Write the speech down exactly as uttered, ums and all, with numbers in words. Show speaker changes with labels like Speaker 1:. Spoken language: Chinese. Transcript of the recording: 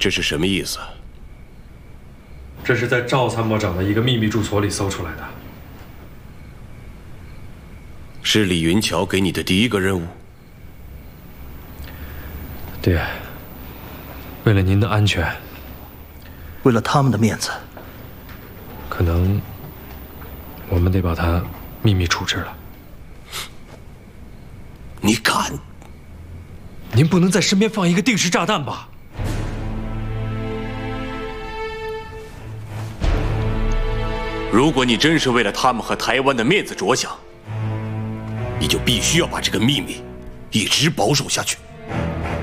Speaker 1: 这是什么意思？
Speaker 2: 这是在赵参谋长的一个秘密住所里搜出来的。
Speaker 1: 是李云桥给你的第一个任务？
Speaker 2: 爹，为了您的安全，
Speaker 3: 为了他们的面子，
Speaker 2: 可能我们得把他秘密处置了。
Speaker 1: 你敢？
Speaker 2: 您不能在身边放一个定时炸弹吧？
Speaker 1: 如果你真是为了他们和台湾的面子着想，你就必须要把这个秘密一直保守下去。